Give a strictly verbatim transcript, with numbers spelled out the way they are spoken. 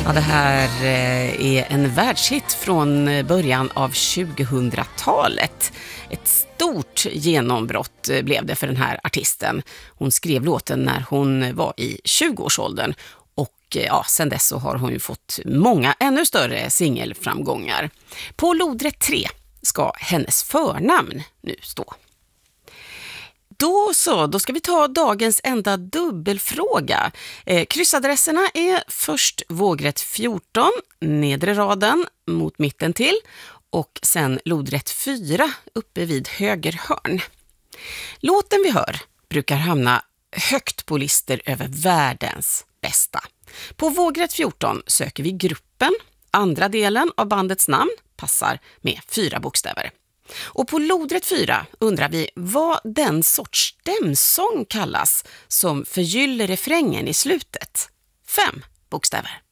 Ja, det här är en världshit från början av tjugohundratalet. Ett stort genombrott blev det för den här artisten. Hon skrev låten när hon var i tjugoårsåldern och ja, sen dess så har hon ju fått många ännu större singelframgångar. På lodrätt tre ska hennes förnamn nu stå. Då så, då ska vi ta dagens enda dubbelfråga. Eh, kryssadresserna är först vågrätt fjorton, nedre raden mot mitten till och sen lodrätt fyra uppe vid höger hörn. Låten vi hör brukar hamna högt på listor över världens bästa. På vågrätt fjorton söker vi gruppen, andra delen av bandets namn passar med fyra bokstäver. Och på lodrätt fyra undrar vi vad den sorts stämsång kallas som förgyller refrängen i slutet. Fem bokstäver.